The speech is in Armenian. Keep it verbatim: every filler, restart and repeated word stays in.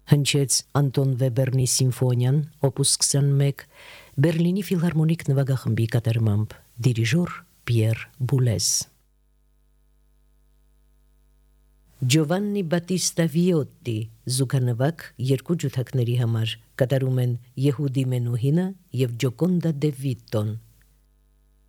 Հնչեց Անտոն Վեբերնի սիմֆոնիան, օպուս քսանմեկ, Բերլինի ֆիլհարմոնիկ նվագախմբի կատարմամբ, դիրիժոր Պիեր Բուլես։ Ջովաննի Բատիստա Վիոտտի զուգանվագ երկու ջութակների համար կատարում են Եհուդի Մենուհինը և Ջոկոնդա դե Վիտտոն։